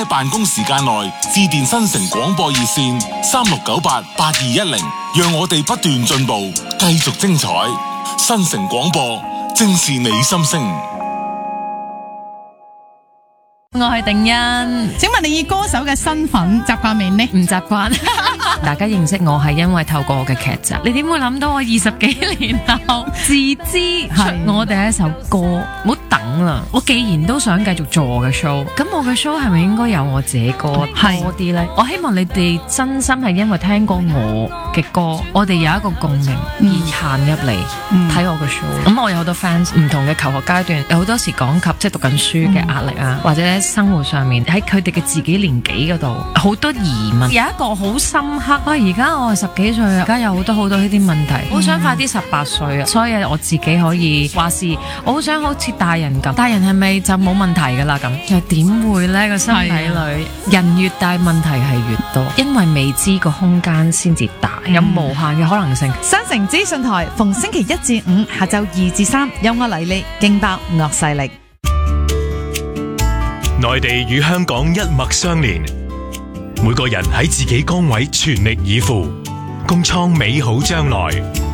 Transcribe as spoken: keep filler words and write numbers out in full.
喺辦公時間內致電新城廣播熱線三六九八八二一零，讓我哋不斷進步，繼續精彩。新城廣播，正是你心聲。 我係定欣， 請問你以歌手嘅身份習慣未呢？ 唔習慣。大家認識我係因為透過我嘅劇集，你點會諗到我二十幾年後自知出我第一首歌？唔好等啦，我既然都想繼續做我嘅 show， 咁我嘅 show 係咪應該有我自己歌多啲呢？我希望你哋真心係因為聽過我嘅歌，我哋有一個共鳴而行入嚟睇我嘅 show。咁、嗯、我有好多 fans， 唔同嘅求學階段，有好多時講及即係讀緊書嘅壓力啊，嗯、或者生活上面喺佢哋嘅自己年紀嗰度好多疑問。有一個好深刻，哇！而家我係十幾歲，而家有好多好多呢啲問題，好、嗯、想快啲十八歲啊！所以我自己可以話事，我好想好似大人咁。大人係咪就冇問題噶啦？咁又點會呢？個身體裏人越大問題係越多，因為未知個空間先至大，嗯、有無限嘅可能性。 新城資訊台逢星期一至五下晝二至三，有我黎莉勁爆樂勢力。 內地與香港一脈相連，每個人喺自己崗位全力以赴，共創美好將來。